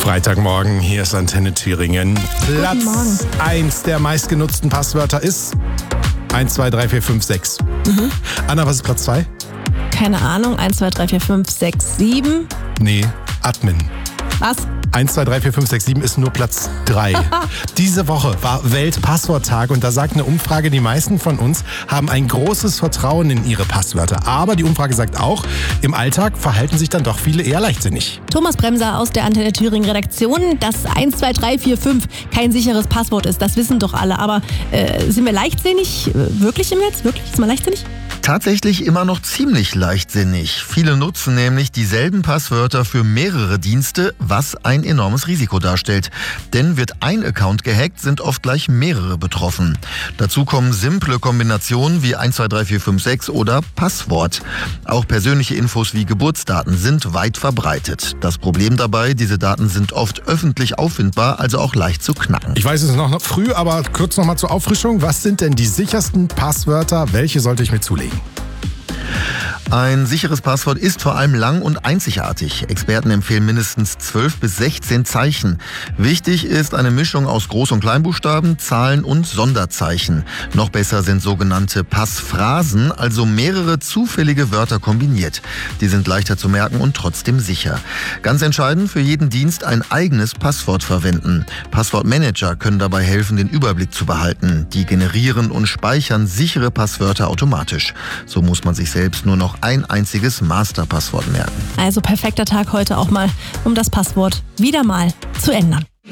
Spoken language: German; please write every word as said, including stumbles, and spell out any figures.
Freitagmorgen, hier ist Antenne Thüringen. Platz eins der meistgenutzten Passwörter ist eins, zwei, drei, vier, fünf, sechs. Mhm. Anna, was ist Platz zwei? Keine Ahnung, eins, zwei, drei, vier, fünf, sechs, sieben. Nee, Admin. Was? eins, zwei, drei, vier, fünf, sechs, sieben ist nur Platz drei. Diese Woche war Weltpassworttag und da sagt eine Umfrage, die meisten von uns haben ein großes Vertrauen in ihre Passwörter. Aber die Umfrage sagt auch, im Alltag verhalten sich dann doch viele eher leichtsinnig. Thomas Bremser aus der Antenne Thüringen Redaktion, dass eins, zwei, drei, vier, fünf kein sicheres Passwort ist, das wissen doch alle. Aber äh, sind wir leichtsinnig? Äh, wirklich im Netz? Wirklich? Ist man leichtsinnig? Tatsächlich immer noch ziemlich leichtsinnig. Viele nutzen nämlich dieselben Passwörter für mehrere Dienste, was ein enormes Risiko darstellt. Denn wird ein Account gehackt, sind oft gleich mehrere betroffen. Dazu kommen simple Kombinationen wie eins, zwei, drei, vier, fünf, sechs oder Passwort. Auch persönliche Infos wie Geburtsdaten sind weit verbreitet. Das Problem dabei, diese Daten sind oft öffentlich auffindbar, also auch leicht zu knacken. Ich weiß, es ist noch früh, aber kurz noch mal zur Auffrischung. Was sind denn die sichersten Passwörter? Welche sollte ich mir zulegen? Ein sicheres Passwort ist vor allem lang und einzigartig. Experten empfehlen mindestens zwölf bis sechzehn Zeichen. Wichtig ist eine Mischung aus Groß- und Kleinbuchstaben, Zahlen und Sonderzeichen. Noch besser sind sogenannte Passphrasen, also mehrere zufällige Wörter kombiniert. Die sind leichter zu merken und trotzdem sicher. Ganz entscheidend, für jeden Dienst ein eigenes Passwort verwenden. Passwortmanager können dabei helfen, den Überblick zu behalten. Die generieren und speichern sichere Passwörter automatisch. So muss man sich selbst nur noch ein einziges Masterpasswort merken. Also perfekter Tag heute auch mal, um das Passwort wieder mal zu ändern.